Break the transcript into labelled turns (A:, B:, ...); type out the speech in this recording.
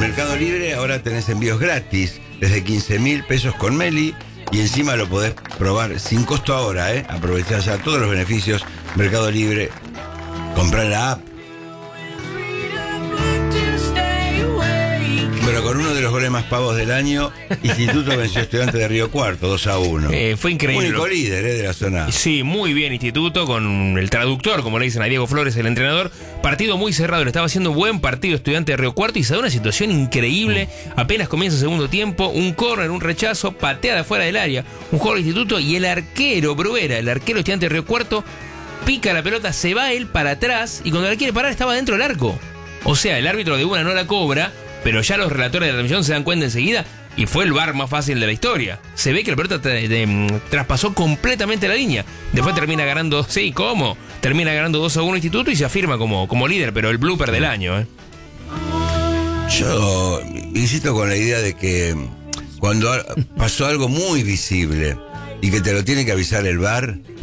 A: Mercado Libre ahora tenés envíos gratis, desde 15.000 pesos con Meli, y encima lo podés probar sin costo ahora, Aprovechá ya todos los beneficios. Mercado Libre, comprar la app. Pero con uno de los goles más pavos del año, Instituto venció a Estudiantes de Río Cuarto, 2-1.
B: Fue increíble.
A: Único líder de la zona.
B: Sí, muy bien Instituto, con el traductor, como le dicen a Diego Flores, el entrenador. Partido muy cerrado, le estaba haciendo buen partido Estudiantes de Río Cuarto y se da una situación increíble. Apenas comienza el segundo tiempo, un córner, un rechazo, patea de afuera del área, un jugador de Instituto y el arquero Bruera, el arquero Estudiantes de Río Cuarto, pica la pelota, se va él para atrás y cuando la quiere parar estaba dentro del arco. O sea, el árbitro de una no la cobra, pero ya los relatores de la transmisión se dan cuenta enseguida y fue el VAR más fácil de la historia. Se ve que la pelota traspasó completamente la línea. Después termina ganando, sí, ¿cómo? Termina ganando 2-1 Instituto y se afirma como líder, pero el blooper del año.
A: Yo insisto con la idea de que cuando pasó algo muy visible y que te lo tiene que avisar el VAR,